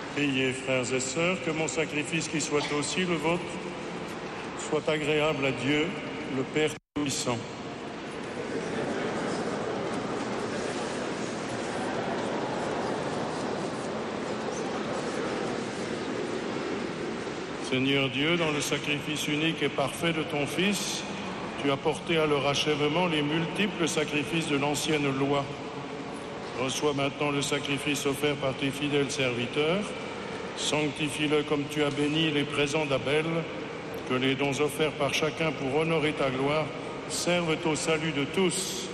Priez, frères et sœurs, que mon sacrifice qui soit aussi le vôtre soit agréable à Dieu, le Père Tout-Puissant. Seigneur Dieu, dans le sacrifice unique et parfait de ton Fils, tu as porté à leur achèvement les multiples sacrifices de l'ancienne loi. Reçois maintenant le sacrifice offert par tes fidèles serviteurs. Sanctifie-le comme tu as béni les présents d'Abel, que les dons offerts par chacun pour honorer ta gloire servent au salut de tous.